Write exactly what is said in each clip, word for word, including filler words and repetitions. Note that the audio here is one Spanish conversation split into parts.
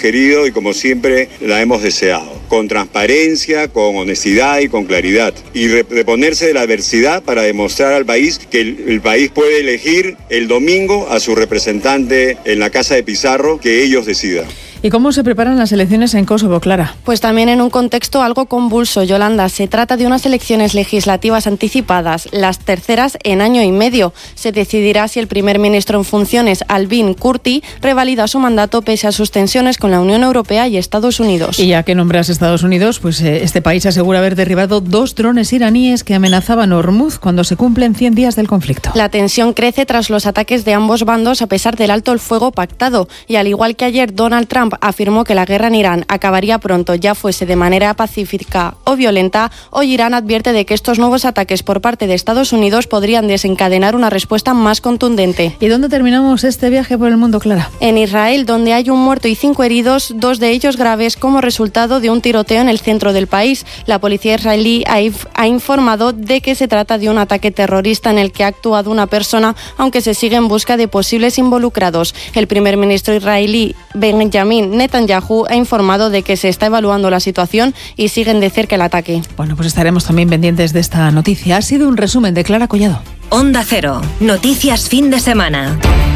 querido y como siempre la hemos deseado, con transparencia, con honestidad y con claridad, y reponerse de la adversidad para demostrar al país que el, el país puede elegir el domingo a su representante en la Casa de Pizarro, que ellos decidan. ¿Y cómo se preparan las elecciones en Kosovo, Clara? Pues también en un contexto algo convulso, Yolanda. Se trata de unas elecciones legislativas anticipadas, las terceras en año y medio. Se decidirá si el primer ministro en funciones, Albin Kurti, revalida su mandato pese a sus tensiones con la Unión Europea y Estados Unidos. Y ya que nombras Estados Unidos, pues eh, este país asegura haber derribado dos drones iraníes que amenazaban Hormuz cuando se cumplen cien días del conflicto. La tensión crece tras los ataques de ambos bandos a pesar del alto el fuego pactado. Y al igual que ayer, Donald Trump afirmó que la guerra en Irán acabaría pronto, ya fuese de manera pacífica o violenta. Hoy Irán advierte de que estos nuevos ataques por parte de Estados Unidos podrían desencadenar una respuesta más contundente. ¿Y dónde terminamos este viaje por el mundo, Clara? En Israel, donde hay un muerto y cinco heridos, dos de ellos graves como resultado de un tiroteo en el centro del país. La policía israelí ha, ha informado de que se trata de un ataque terrorista en el que ha actuado una persona, aunque se sigue en busca de posibles involucrados. El primer ministro israelí, Benjamin Netanyahu, ha informado de que se está evaluando la situación y siguen de cerca el ataque. Bueno, pues estaremos también pendientes de esta noticia. Ha sido un resumen de Clara Collado. Onda Cero, noticias fin de semana.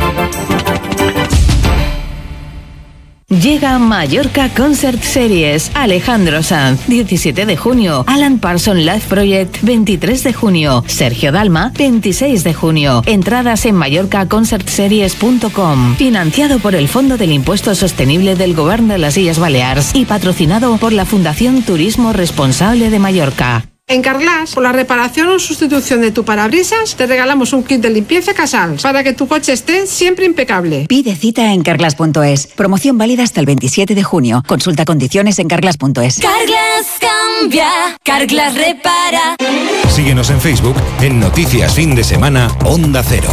Llega Mallorca Concert Series, Alejandro Sanz, diecisiete de junio, Alan Parsons Live Project, veintitrés de junio, Sergio Dalma, veintiséis de junio. Entradas en mallorca concert series punto com, financiado por el Fondo del Impuesto Sostenible del Govern de las Illes Balears y patrocinado por la Fundación Turismo Responsable de Mallorca. En Carglass, por la reparación o sustitución de tu parabrisas, te regalamos un kit de limpieza Casals para que tu coche esté siempre impecable. Pide cita en carglass punto es. Promoción válida hasta el veintisiete de junio. Consulta condiciones en carglass punto es. Carglass cambia, Carglass repara. Síguenos en Facebook en Noticias Fin de Semana Onda Cero.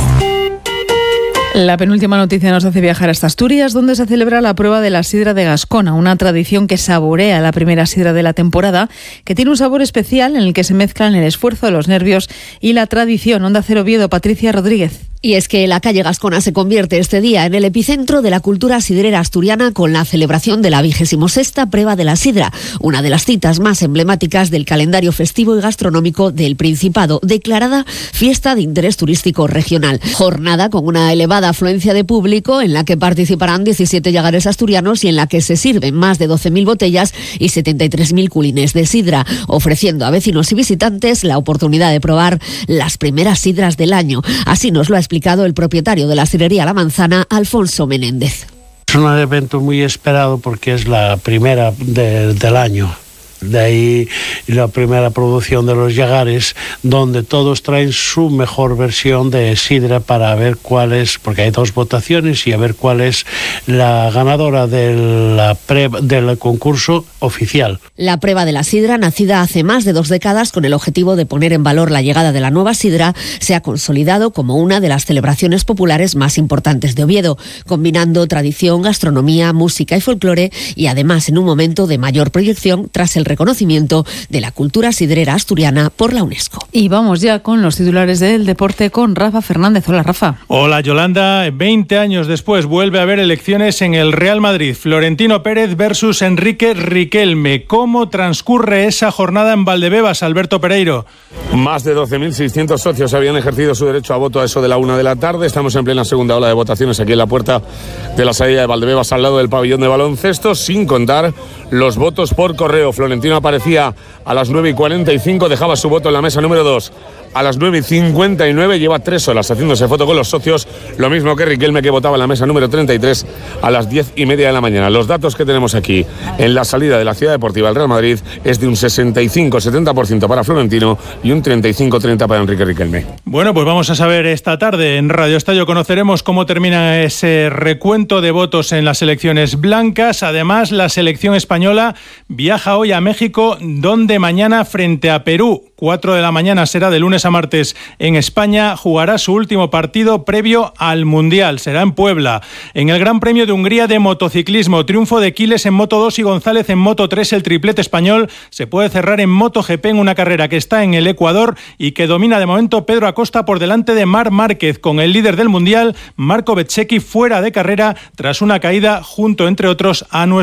La penúltima noticia nos hace viajar hasta Asturias, donde se celebra la prueba de la sidra de Gascona, una tradición que saborea la primera sidra de la temporada, que tiene un sabor especial en el que se mezclan el esfuerzo de los nervios y la tradición. Onda Cero Oviedo, Patricia Rodríguez. Y es que la calle Gascona se convierte este día en el epicentro de la cultura sidrera asturiana con la celebración de la vigésima sexta prueba de la sidra, una de las citas más emblemáticas del calendario festivo y gastronómico del Principado, declarada fiesta de interés turístico regional. Jornada con una elevada afluencia de público en la que participarán diecisiete llagares asturianos y en la que se sirven más de doce mil botellas y setenta y tres mil culines de sidra, ofreciendo a vecinos y visitantes la oportunidad de probar las primeras sidras del año. Así nos lo ha explicado el propietario de la sidrería La Manzana, Alfonso Menéndez. Es un evento muy esperado porque es la primera de, del año. De ahí la primera producción de los llagares, donde todos traen su mejor versión de sidra para ver cuál es, porque hay dos votaciones, y a ver cuál es la ganadora de la pre, del concurso oficial. La prueba de la sidra, nacida hace más de dos décadas con el objetivo de poner en valor la llegada de la nueva sidra, se ha consolidado como una de las celebraciones populares más importantes de Oviedo, combinando tradición, gastronomía, música y folclore, y además en un momento de mayor proyección tras el reconocimiento de la cultura sidrera asturiana por la UNESCO. Y vamos ya con los titulares del deporte con Rafa Fernández. Hola, Rafa. Hola, Yolanda. veinte años después vuelve a haber elecciones en el Real Madrid. Florentino Pérez versus Enrique Riquelme. ¿Cómo transcurre esa jornada en Valdebebas, Alberto Pereiro? Más de doce mil seiscientos socios habían ejercido su derecho a voto a eso de la una de la tarde. Estamos en plena segunda ola de votaciones aquí en la puerta de la salida de Valdebebas, al lado del pabellón de baloncesto, sin contar los votos por correo. Florentino aparecía a las nueve y cuarenta y cinco, dejaba su voto en la mesa número dos a las nueve y cincuenta y nueve, lleva tres horas haciéndose foto con los socios, lo mismo que Riquelme, que votaba en la mesa número treinta y tres a las diez y media de la mañana. Los datos que tenemos aquí en la salida de la Ciudad Deportiva del Real Madrid es de un sesenta y cinco setenta por ciento para Florentino y un treinta y cinco treinta para Enrique Riquelme. Bueno, pues vamos a saber esta tarde en Radio Estadio, conoceremos cómo termina ese recuento de votos en las elecciones blancas. Además, la selección española viaja hoy a México, donde mañana frente a Perú, cuatro de la mañana será de lunes a martes en España, jugará su último partido previo al Mundial. Será en Puebla. En el Gran Premio de Hungría de motociclismo, triunfo de Quiles en Moto dos y González en Moto tres. El triplete español se puede cerrar en MotoGP en una carrera que está en el Ecuador y que domina de momento Pedro Acosta por delante de Marc Márquez, con el líder del Mundial, Marco Bezzecchi, fuera de carrera tras una caída junto, entre otros, a nuestro